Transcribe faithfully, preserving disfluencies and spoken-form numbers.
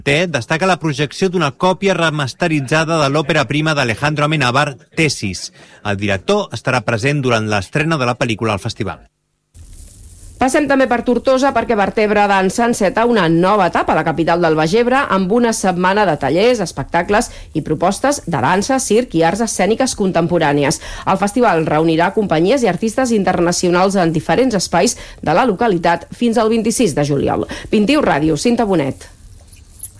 T destaca la projecció d'una còpia remasteritzada de l'òpera prima d'Alejandro Amenábar, Tesis. El director estarà present durant l'estrena de la pel·lícula al festival. Passem també per Tortosa perquè Vertebra Dansa enceta una nova etapa a la capital del Baix Ebre amb una setmana de tallers, espectacles i propostes de dansa, circ i arts escèniques contemporànies. El festival reunirà companyies i artistes internacionals en diferents espais de la localitat fins al vint-i-sis de juliol. vint-i-u Ràdio, Cinta Bonet.